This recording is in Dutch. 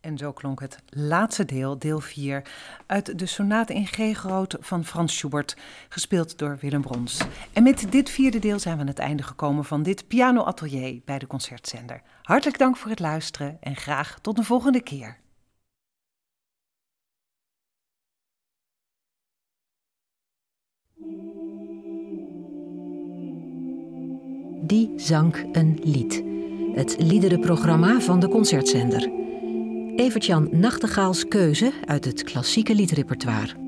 En zo klonk het laatste deel, deel 4, uit de sonate in G-groot van Franz Schubert, gespeeld door Willem Brons. En met dit vierde deel zijn we aan het einde gekomen van dit pianoatelier bij de Concertzender. Hartelijk dank voor het luisteren en graag tot de volgende keer. Die zang een lied. Het liederenprogramma van de Concertzender. Evert-Jan Nachtegaals keuze uit het klassieke liedrepertoire.